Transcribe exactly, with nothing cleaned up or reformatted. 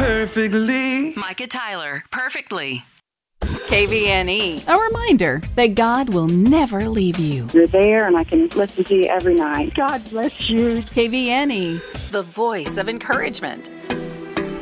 perfectly. Micah Tyler, Perfectly. K V N E, a reminder that God will never leave you. You're there and I can listen to you every night. God bless you. K V N E, the voice of encouragement.